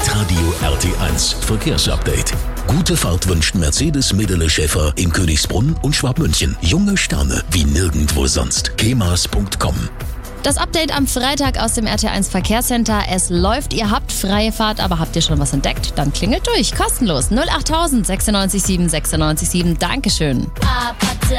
Hitradio RT1 Verkehrsupdate. Gute Fahrt wünscht Mercedes Medele Schäfer in Königsbrunn und Schwabmünchen. Junge Sterne wie nirgendwo sonst. kemas.com. Das Update am Freitag aus dem RT1 Verkehrscenter. Es läuft, ihr habt freie Fahrt, aber habt ihr schon was entdeckt? Dann klingelt durch, kostenlos. 08000 96 7 96 7. Dankeschön.